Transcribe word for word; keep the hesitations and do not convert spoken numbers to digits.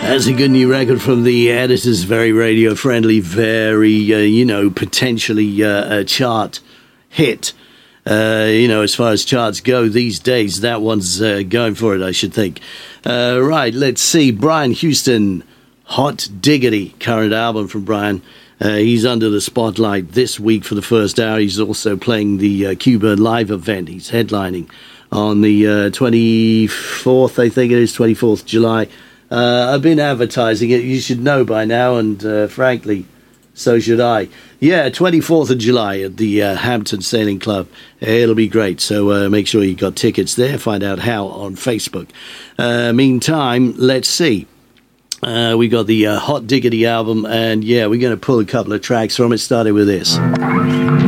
That's a good new record from the Editors. Very radio friendly, very, uh, you know, potentially uh, a chart hit. Uh, you know, as far as charts go these days, that one's uh, going for it, I should think. Uh, right, let's see. Brian Houston, Hot Diggity, current album from Brian. Uh, he's under the spotlight this week for the first hour. He's also playing the uh, Cuba Live event. He's headlining on the uh, twenty-fourth, I think it is, twenty-fourth of July. Uh, I've been advertising it. You should know by now, and uh, frankly, so should I. Yeah, twenty-fourth of July at the uh, Hampton Sailing Club. It'll be great, so uh, make sure you got tickets there. Find out how on Facebook. Uh, meantime, let's see. Uh, we got the uh, Hot Diggity album, and yeah, we're going to pull a couple of tracks from it, starting with this.